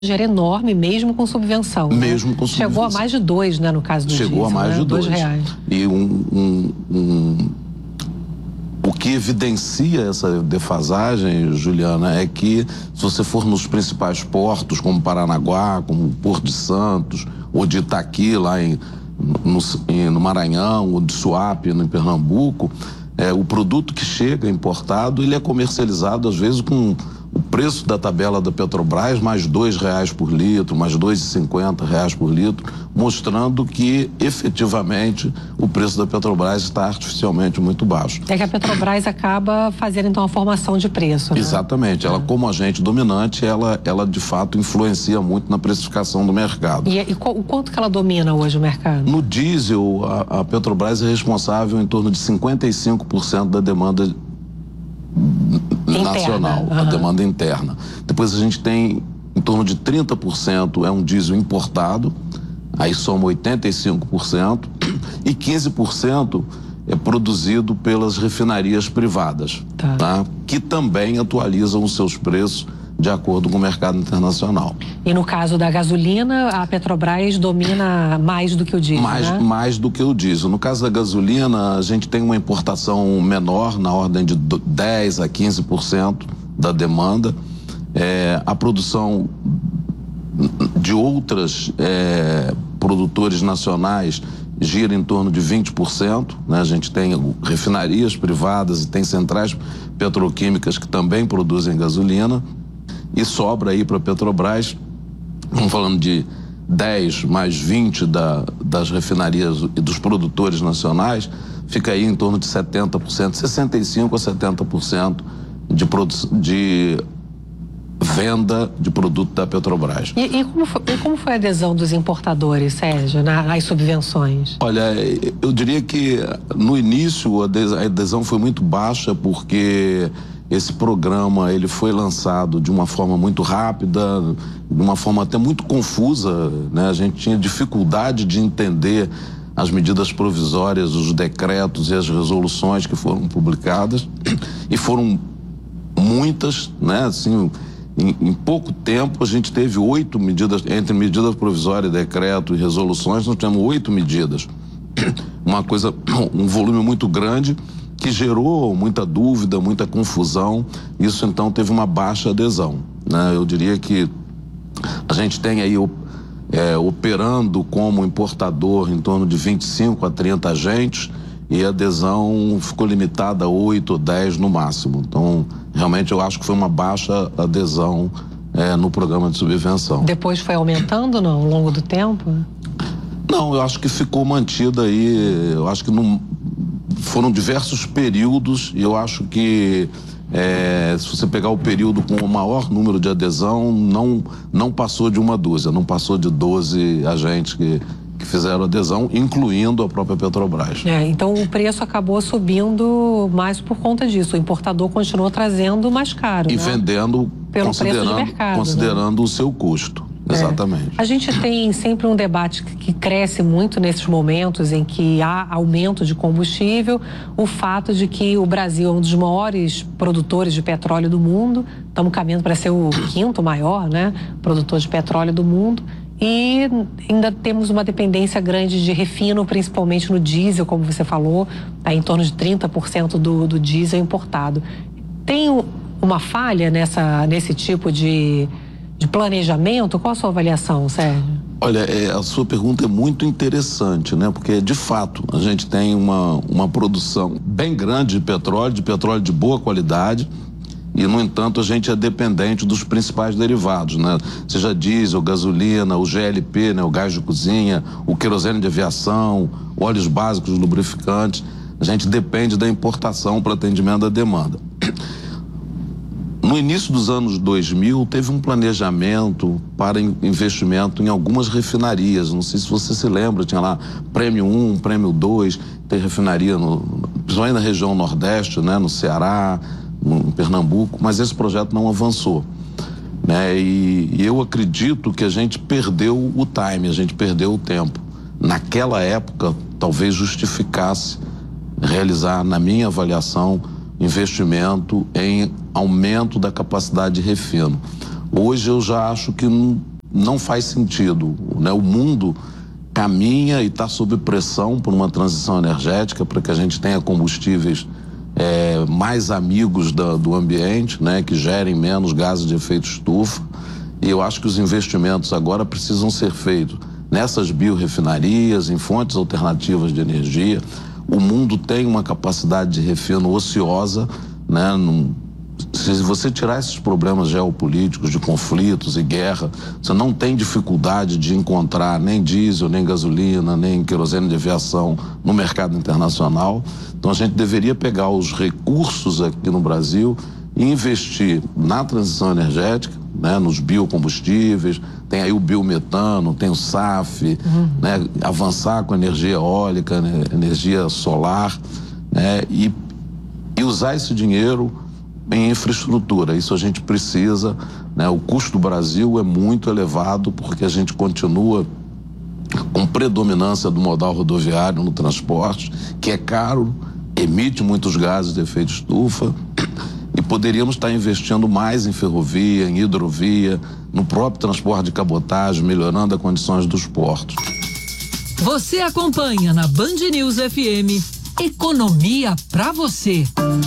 era enorme, mesmo com subvenção. Mesmo com subvenção. Chegou a mais de 2, né, no caso do diesel. Chegou a mais de 2. R$2. E o que evidencia essa defasagem, Juliana, é que se você for nos principais portos, como Paranaguá, como Porto de Santos, ou de Itaqui, lá no Maranhão, ou de Suape, em Pernambuco, o produto que chega importado, ele é comercializado às vezes com o preço da tabela da Petrobras, mais R$2 por litro, mais R$2,50 por litro, mostrando que efetivamente o preço da Petrobras está artificialmente muito baixo. É que a Petrobras acaba fazendo então a formação de preço, né? Exatamente, ela como agente dominante, ela de fato influencia muito na precificação do mercado. E o quanto que ela domina hoje o mercado? No diesel, a Petrobras é responsável em torno de 55% da demanda nacional, a demanda interna. Depois a gente tem em torno de 30% é um diesel importado, aí soma 85%, e 15% é produzido pelas refinarias privadas, tá? Que também atualizam os seus preços de acordo com o mercado internacional. E no caso da gasolina, a Petrobras domina mais do que o diesel, né? Mais do que o diesel. No caso da gasolina, a gente tem uma importação menor, na ordem de 10% a 15% da demanda. A produção de outras produtores nacionais gira em torno de 20%, né? A gente tem refinarias privadas e tem centrais petroquímicas que também produzem gasolina. E sobra aí para a Petrobras, vamos falando de 10 mais 20 das refinarias e dos produtores nacionais, fica aí em torno de 70%, 65% a 70% de venda de produto da Petrobras. E como foi a adesão dos importadores, Sérgio, nas subvenções? Olha, eu diria que no início a adesão foi muito baixa, porque esse programa ele foi lançado de uma forma muito rápida, de uma forma até muito confusa, né? A gente tinha dificuldade de entender as medidas provisórias, os decretos e as resoluções que foram publicadas, e foram muitas, né? Assim, em pouco tempo a gente teve 8 medidas, entre medida provisória, decreto e resoluções, nós temos 8 medidas. Um volume muito grande, que gerou muita dúvida, muita confusão. Isso então teve uma baixa adesão, né? Eu diria que a gente tem aí operando como importador em torno de 25 a 30 agentes, e a adesão ficou limitada a 8 ou 10 no máximo. Então, realmente eu acho que foi uma baixa adesão no programa de subvenção. Depois foi aumentando, não, ao longo do tempo? Não, eu acho que ficou mantida aí. Eu acho que foram diversos períodos, e eu acho que se você pegar o período com o maior número de adesão, não passou de uma dúzia, não passou de 12 agentes que fizeram adesão, incluindo a própria Petrobras. Então o preço acabou subindo mais por conta disso. O importador continuou trazendo mais caro, e né? vendendo pelo preço de mercado, considerando, né, o seu custo. Exatamente. A gente tem sempre um debate que cresce muito nesses momentos em que há aumento de combustível, o fato de que o Brasil é um dos maiores produtores de petróleo do mundo, estamos caminhando para ser o 5º maior, né, produtor de petróleo do mundo, e ainda temos uma dependência grande de refino, principalmente no diesel, como você falou, em torno de 30% do diesel importado. Tem uma falha nesse tipo de planejamento? Qual a sua avaliação, Sérgio? Olha, a sua pergunta é muito interessante, né? Porque, de fato, a gente tem uma produção bem grande de petróleo de boa qualidade, e, no entanto, a gente é dependente dos principais derivados, né? Seja diesel, gasolina, o GLP, né? O gás de cozinha, o querosene de aviação, óleos básicos, lubrificantes. A gente depende da importação para atendimento da demanda. No início dos anos 2000, teve um planejamento para investimento em algumas refinarias. Não sei se você se lembra, tinha lá Prêmio 1, Prêmio 2, tem refinaria principalmente na região Nordeste, né, no Ceará, no Pernambuco, mas esse projeto não avançou, né? E eu acredito que a gente perdeu o time, a gente perdeu o tempo. Naquela época, talvez justificasse realizar, na minha avaliação, investimento em aumento da capacidade de refino. Hoje eu já acho que não faz sentido, né? O mundo caminha e está sob pressão por uma transição energética para que a gente tenha combustíveis mais amigos do ambiente, né? Que gerem menos gases de efeito estufa. E eu acho que os investimentos agora precisam ser feitos nessas biorefinarias, em fontes alternativas de energia. O mundo tem uma capacidade de refino ociosa, né? Se você tirar esses problemas geopolíticos de conflitos e guerra, você não tem dificuldade de encontrar nem diesel, nem gasolina, nem querosene de aviação no mercado internacional. Então a gente deveria pegar os recursos aqui no Brasil e investir na transição energética, né, nos biocombustíveis, tem aí o biometano, tem o SAF, né, avançar com energia eólica, né, energia solar, né, e usar esse dinheiro em infraestrutura. Isso a gente precisa, né? O custo do Brasil é muito elevado porque a gente continua com predominância do modal rodoviário no transporte, que é caro, emite muitos gases de efeito estufa, e poderíamos estar investindo mais em ferrovia, em hidrovia, no próprio transporte de cabotagem, melhorando as condições dos portos. Você acompanha na Band News FM Economia pra você.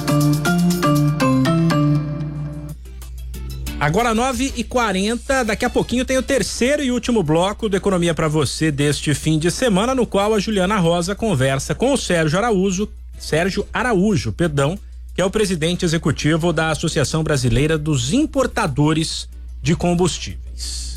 Agora 9h40, daqui a pouquinho tem o terceiro e último bloco do Economia para você deste fim de semana, no qual a Juliana Rosa conversa com o Sérgio Araújo, que é o presidente executivo da Associação Brasileira dos Importadores de Combustíveis.